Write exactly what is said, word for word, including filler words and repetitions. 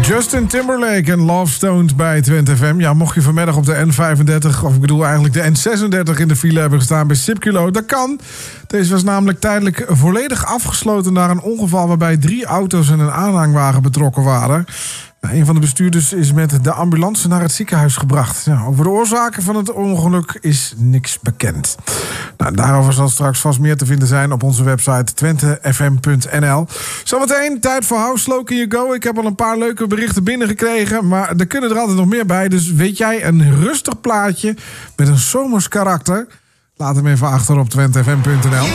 Justin Timberlake en Love Stoned bij Twente F M. Ja, mocht je vanmiddag op de N vijfendertig, of ik bedoel eigenlijk de N zesendertig in de file hebben gestaan bij Sipculo, dat kan. Deze was namelijk tijdelijk volledig afgesloten na een ongeval waarbij drie auto's en een aanhangwagen betrokken waren. Nou, een van de bestuurders is met de ambulance naar het ziekenhuis gebracht. Ja, over de oorzaken van het ongeluk is niks bekend. Nou, daarover zal straks vast meer te vinden zijn op onze website twente f m punt n l. Zometeen tijd voor How Slow Can You Go. Ik heb al een paar leuke berichten binnengekregen, maar er kunnen er altijd nog meer bij. Dus weet jij een rustig plaatje met een zomers karakter? Laat hem even achter op twente f m punt n l.